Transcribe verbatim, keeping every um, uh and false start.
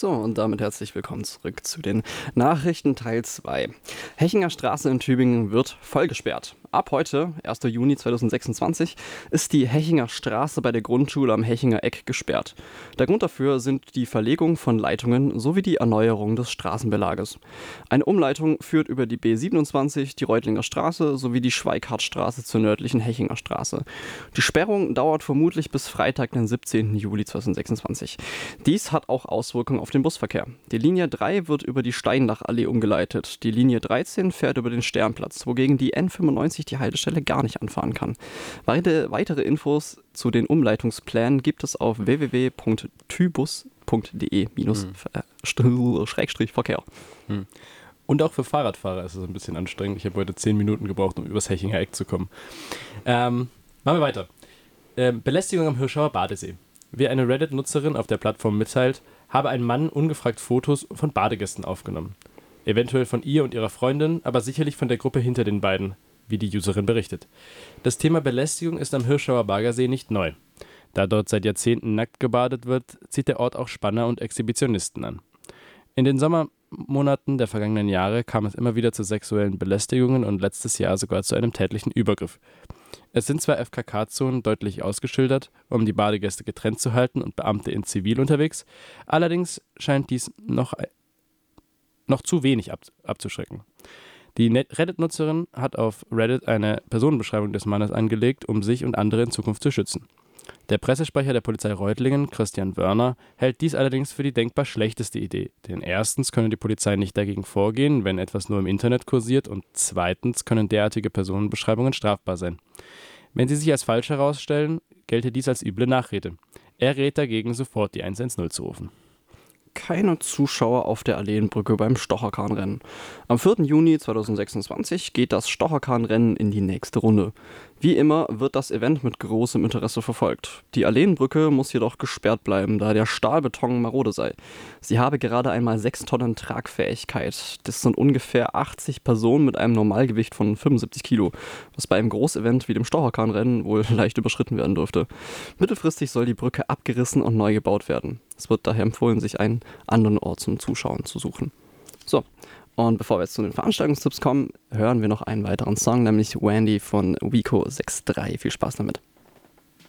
So, und damit herzlich willkommen zurück zu den Nachrichten Teil zwei. Hechinger Straße in Tübingen wird vollgesperrt. Ab heute, erster Juni zweitausendsechsundzwanzig, ist die Hechinger Straße bei der Grundschule am Hechinger Eck gesperrt. Der Grund dafür sind die Verlegung von Leitungen sowie die Erneuerung des Straßenbelages. Eine Umleitung führt über die B siebenundzwanzig, die Reutlinger Straße sowie die Schweikhartstraße zur nördlichen Hechinger Straße. Die Sperrung dauert vermutlich bis Freitag, den siebzehnten Juli zweitausendsechsundzwanzig. Dies hat auch Auswirkungen auf den Busverkehr. Die Linie drei wird über die Steinlachallee umgeleitet. Die Linie dreizehn fährt über den Sternplatz, wogegen die N fünfundneunzig die Haltestelle gar nicht anfahren kann. Weitere, weitere Infos zu den Umleitungsplänen gibt es auf w w w punkt tybus punkt d e Verkehr. Hm. Und auch für Fahrradfahrer ist es ein bisschen anstrengend. Ich habe heute zehn Minuten gebraucht, um übers Hechinger Eck zu kommen. Ähm, machen wir weiter. Ähm, Belästigung am Hirschauer Badesee. Wie eine Reddit-Nutzerin auf der Plattform mitteilt, habe ein Mann ungefragt Fotos von Badegästen aufgenommen. Eventuell von ihr und ihrer Freundin, aber sicherlich von der Gruppe hinter den beiden, wie die Userin berichtet. Das Thema Belästigung ist am Hirschauer Baggersee nicht neu. Da dort seit Jahrzehnten nackt gebadet wird, zieht der Ort auch Spanner und Exhibitionisten an. In den Sommermonaten der vergangenen Jahre kam es immer wieder zu sexuellen Belästigungen und letztes Jahr sogar zu einem tätlichen Übergriff. Es sind zwar F K K-Zonen deutlich ausgeschildert, um die Badegäste getrennt zu halten und Beamte in Zivil unterwegs, allerdings scheint dies noch, noch zu wenig ab, abzuschrecken. Die Reddit-Nutzerin hat auf Reddit eine Personenbeschreibung des Mannes angelegt, um sich und andere in Zukunft zu schützen. Der Pressesprecher der Polizei Reutlingen, Christian Wörner, hält dies allerdings für die denkbar schlechteste Idee. Denn erstens könne die Polizei nicht dagegen vorgehen, wenn etwas nur im Internet kursiert, und zweitens können derartige Personenbeschreibungen strafbar sein. Wenn sie sich als falsch herausstellen, gelte dies als üble Nachrede. Er rät dagegen, sofort die hundertzehn zu rufen. Keine Zuschauer auf der Alleenbrücke beim Stocherkahnrennen. Am vierten Juni zweitausendsechsundzwanzig geht das Stocherkahnrennen in die nächste Runde. Wie immer wird das Event mit großem Interesse verfolgt. Die Alleenbrücke muss jedoch gesperrt bleiben, da der Stahlbeton marode sei. Sie habe gerade einmal sechs Tonnen Tragfähigkeit. Das sind ungefähr achtzig Personen mit einem Normalgewicht von fünfundsiebzig Kilo, was bei einem Großevent wie dem Stocherkahnrennen wohl leicht überschritten werden dürfte. Mittelfristig soll die Brücke abgerissen und neu gebaut werden. Es wird daher empfohlen, sich einen anderen Ort zum Zuschauen zu suchen. So, und bevor wir jetzt zu den Veranstaltungstipps kommen, hören wir noch einen weiteren Song, nämlich Wendy von Wico sechs drei. Viel Spaß damit.